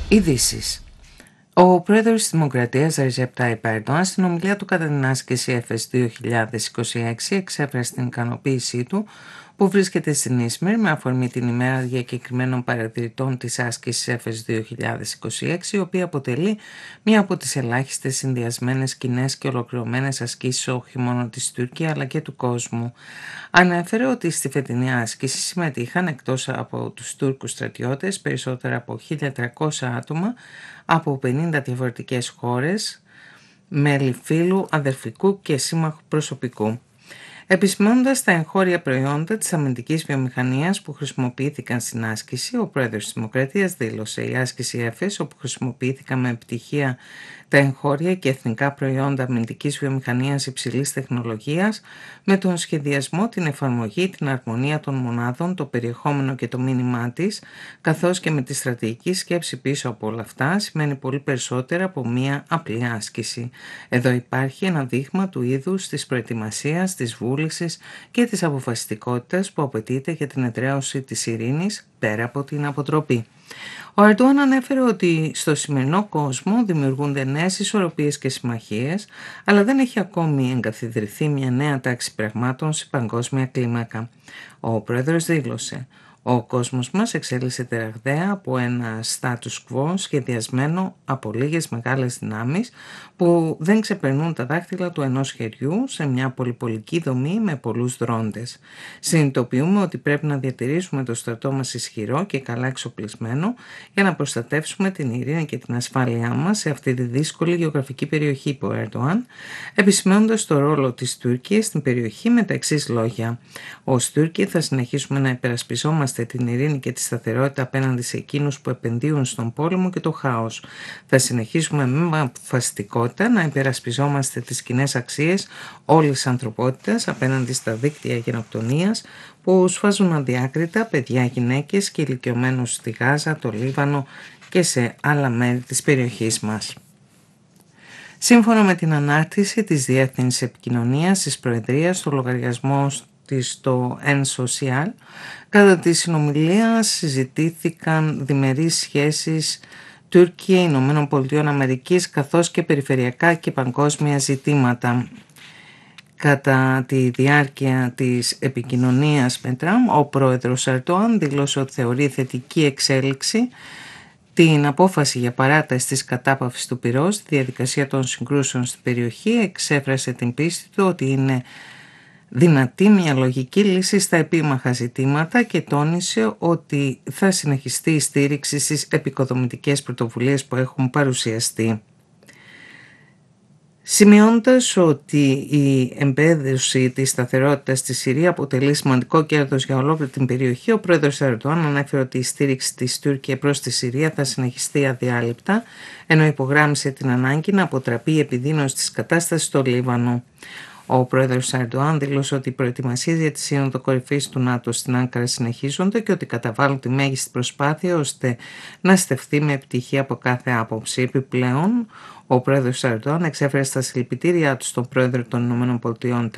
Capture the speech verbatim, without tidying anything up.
Ειδήσεις. Ο πρόεδρος της Δημοκρατίας Ρετζέπ Τάιπ Ερντοάν στην ομιλία του κατά την άσκηση ΕΦΕΣ δύο χιλιάδες είκοσι έξι εξέφρασε την ικανοποίησή του που βρίσκεται στην Ίσμυρ με αφορμή την ημέρα διακεκριμένων παρατηρητών της άσκησης ΕΦΕΣ δύο χιλιάδες είκοσι έξι, η οποία αποτελεί μία από τις ελάχιστες συνδυασμένες κοινές και ολοκληρωμένες ασκήσεις όχι μόνο της Τουρκία αλλά και του κόσμου. Ανέφερε ότι στη φετινή άσκηση συμμετείχαν εκτός από τους Τούρκους στρατιώτες περισσότερα από χίλια τριακόσια άτομα από πενήντα διαφορετικές χώρες, μέλη φύλου, αδερφικού και σύμμαχου προσωπικού. Επισημαίνοντας τα εγχώρια προϊόντα της αμυντικής βιομηχανίας που χρησιμοποιήθηκαν στην άσκηση, ο πρόεδρος της Δημοκρατίας δήλωσε: «Η άσκηση ΕΦΕΣ, όπου χρησιμοποιήθηκαν με επιτυχία τα εγχώρια και εθνικά προϊόντα αμυντικής βιομηχανίας υψηλής τεχνολογίας, με τον σχεδιασμό, την εφαρμογή, την αρμονία των μονάδων, το περιεχόμενο και το μήνυμά της, καθώς και με τη στρατηγική σκέψη πίσω από όλα αυτά, σημαίνει πολύ περισσότερα από μία απλή άσκηση. Εδώ υπάρχει ένα δείγμα του είδους της προετοιμασίας, της βούλησης και της αποφασιστικότητας που απαιτείται για την εδραίωση της ειρήνης πέρα από την αποτροπή». Ο Ερντοάν ανέφερε ότι στο σημερινό κόσμο δημιουργούνται νέες ισορροπίες και συμμαχίες, αλλά δεν έχει ακόμη εγκαθιδρυθεί μια νέα τάξη πραγμάτων σε παγκόσμια κλίμακα. Ο πρόεδρος δήλωσε: «Ο κόσμος μας εξέλιξεται ραγδαία από ένα status quo σχεδιασμένο από λίγες μεγάλες δυνάμεις που δεν ξεπερνούν τα δάχτυλα του ενός χεριού σε μια πολυπολική δομή με πολλούς δρόντες. Συνειδητοποιούμε ότι πρέπει να διατηρήσουμε το στρατό μας ισχυρό και καλά εξοπλισμένο για να προστατεύσουμε την ειρήνη και την ασφάλειά μας σε αυτή τη δύσκολη γεωγραφική περιοχή», είπε ο Ερντοάν, επισημαίνοντας το ρόλο της Τουρκίας στην περιοχή με τα εξής λόγια: «Ως Τούρκοι θα συνεχίσουμε να υπερασπιζόμαστε την ειρήνη και τη σταθερότητα απέναντι σε εκείνους που επενδύουν στον πόλεμο και το χάος. Θα συνεχίσουμε με αποφασιστικότητα να υπερασπιζόμαστε τις κοινές αξίες όλης της ανθρωπότητας απέναντι στα δίκτυα γενοκτονίας που σφάζουν αδιάκριτα παιδιά, γυναίκες και ηλικιωμένους στη Γάζα, το Λίβανο και σε άλλα μέρη της περιοχής μας». Σύμφωνα με την ανάρτηση της Διεύθυνσης Επικοινωνίας της Προεδρίας στο λογαριασμό της στο N-Social, κατά τη συνομιλία συζητήθηκαν διμερείς σχέσεις Τουρκία, Ηνωμένων Πολιτειών Αμερικής, καθώς και περιφερειακά και παγκόσμια ζητήματα. Κατά τη διάρκεια της επικοινωνίας με Τραμπ, ο πρόεδρος Ερντοάν δήλωσε ότι θεωρεί θετική εξέλιξη την απόφαση για παράταση της κατάπαυσης του πυρός στη διαδικασία των συγκρούσεων στην περιοχή. Εξέφρασε την πίστη του ότι είναι δυνατή μια λογική λύση στα επίμαχα ζητήματα και τόνισε ότι θα συνεχιστεί η στήριξη στις επικοδομητικές πρωτοβουλίες που έχουν παρουσιαστεί. Σημειώνοντας ότι η εμπέδωση της σταθερότητας στη Συρία αποτελεί σημαντικό κέρδος για ολόκληρη την περιοχή, ο πρόεδρος Ερντοάν ανέφερε ότι η στήριξη της Τουρκία προς τη Συρία θα συνεχιστεί αδιάλειπτα, ενώ υπογράμμισε την ανάγκη να αποτραπεί η επιδείνωση της κατάστασης στο Λίβανο. Ο πρόεδρος Ερντοάν δήλωσε ότι οι προετοιμασίες για τη Σύνοδο Κορυφής του ΝΑΤΟ στην Άνκαρα συνεχίζονται και ότι καταβάλουν τη μέγιστη προσπάθεια ώστε να στεφθεί με επιτυχία από κάθε άποψη. Επιπλέον, ο πρόεδρος Ερντοάν εξέφερε στα συλληπιτήριά του στον πρόεδρο των ΗΠΑ